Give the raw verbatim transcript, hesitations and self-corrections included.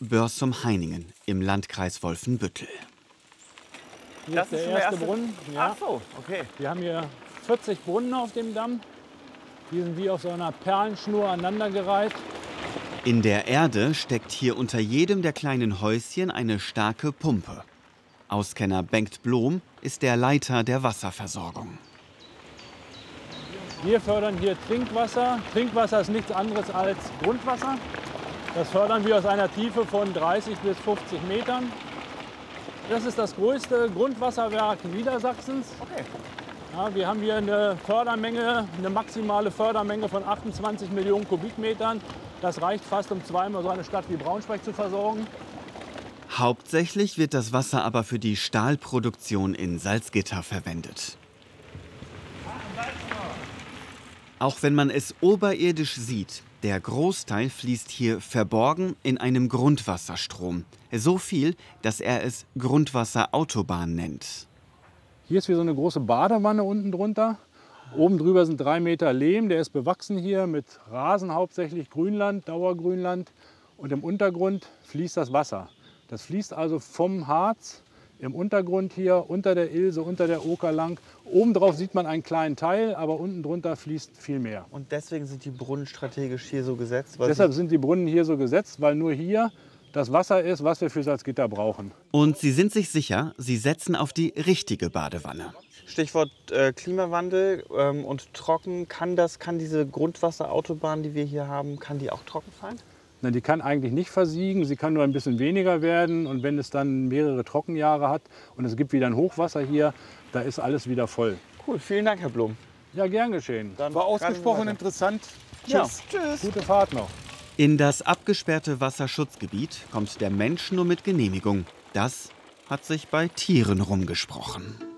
Börsum-Heiningen im Landkreis Wolfenbüttel. Hier Das ist der ist schon erste, der erste Brunnen. Ja. Ach so, okay. Wir haben hier vierzig Brunnen auf dem Damm. Die sind wie auf so einer Perlenschnur aneinandergereiht. In der Erde steckt hier unter jedem der kleinen Häuschen eine starke Pumpe. Auskenner Bengt Blom ist der Leiter der Wasserversorgung. Wir fördern hier Trinkwasser. Trinkwasser ist nichts anderes als Grundwasser. Das fördern wir aus einer Tiefe von dreißig bis fünfzig Metern. Das ist das größte Grundwasserwerk Niedersachsens. Okay. Ja, wir haben hier eine Fördermenge, eine maximale Fördermenge von achtundzwanzig Millionen Kubikmetern. Das reicht fast, um zweimal so eine Stadt wie Braunschweig zu versorgen. Hauptsächlich wird das Wasser aber für die Stahlproduktion in Salzgitter verwendet. Auch wenn man es oberirdisch sieht, der Großteil fließt hier verborgen in einem Grundwasserstrom. So viel, dass er es Grundwasserautobahn nennt. Hier ist wie so eine große Badewanne unten drunter. Oben drüber sind drei Meter Lehm, der ist bewachsen hier mit Rasen, hauptsächlich Grünland, Dauergrünland. Und im Untergrund fließt das Wasser. Das fließt also vom Harz im Untergrund hier, unter der Ilse, unter der Oker lang. Obendrauf sieht man einen kleinen Teil, aber unten drunter fließt viel mehr. Und deswegen sind die Brunnen strategisch hier so gesetzt? Weil Deshalb sind die Brunnen hier so gesetzt, weil nur hier das Wasser ist, was wir für Salzgitter brauchen. Und sie sind sich sicher, sie setzen auf die richtige Badewanne. Stichwort äh, Klimawandel ähm, und trocken. Kann, das, kann diese Grundwasserautobahn, die wir hier haben, kann die auch trocken sein? Na, die kann eigentlich nicht versiegen, sie kann nur ein bisschen weniger werden. Und wenn es dann mehrere Trockenjahre hat und es gibt wieder ein Hochwasser hier, da ist alles wieder voll. Cool, vielen Dank, Herr Blum. Ja, gern geschehen. Dann War ausgesprochen weiter. interessant. Ja. Tschüss. Tschüss. Gute Fahrt noch. In das abgesperrte Wasserschutzgebiet kommt der Mensch nur mit Genehmigung. Das hat sich bei Tieren rumgesprochen.